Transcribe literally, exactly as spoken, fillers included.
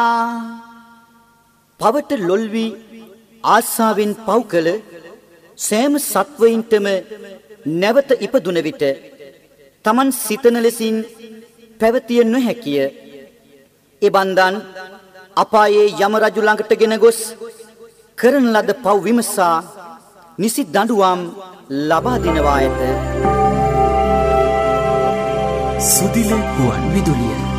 පවට ලොල් වී ආසාවෙන් පව් කළ සෑම සත්වයින්ටම නැවත ඉපදුන විට තමන් සිතන ලෙසින් පැවතිය නොහැකිය. එබන්දන් අපායේ යම රජු ළඟට ගෙන ගොස් කරන ලද පව් විමසා නිසි දඬුවම් ලබා දෙනවා ඇත. සුදිල ගුවන් විදුලිය